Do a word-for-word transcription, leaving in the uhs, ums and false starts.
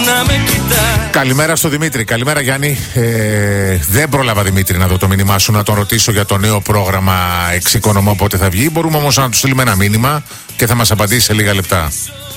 να με κοιτάς. Καλημέρα στο Δημήτρη. Καλημέρα Γιάννη. ε, Δεν πρόλαβα Δημήτρη να δω το μήνυμά σου, να τον ρωτήσω για το νέο πρόγραμμα Εξοικονομώ πότε θα βγει. Μπορούμε όμως να του στείλουμε ένα μήνυμα και θα μας απαντήσει σε λίγα λεπτά.